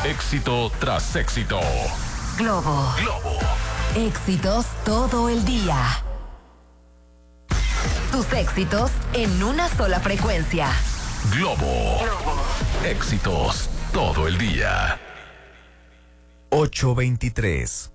Éxito tras éxito. Globo. Éxitos todo el día. Tus éxitos en una sola frecuencia. Globo. Éxitos todo el día. 8:23.